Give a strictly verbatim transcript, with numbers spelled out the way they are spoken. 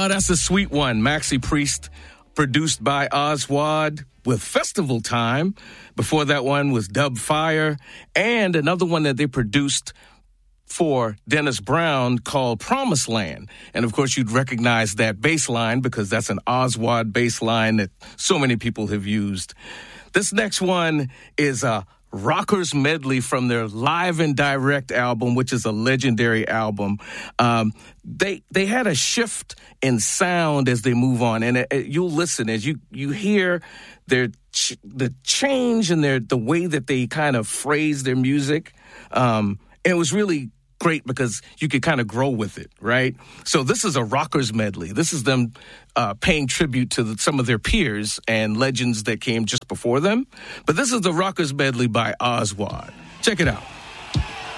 that's a sweet one. Maxi Priest, produced by Oswald with Festival Time. Before that one was Dub Fire. And another one that they produced for Dennis Brown called Promised Land. And, of course, you'd recognize that bass line because that's an Oswald bass line that so many people have used. This next one is a Rockers medley from their Live and Direct album, which is a legendary album. Um, they they had a shift in sound as they move on, and uh, you'll listen as you you hear their ch- the change in their the way that they kind of phrase their music. Um, and it was really great because you could kind of grow with it, right? So this is a Rockers medley. This is them uh, paying tribute to the, some of their peers and legends that came just before them. But this is the Rockers medley by Oswald. Check it out.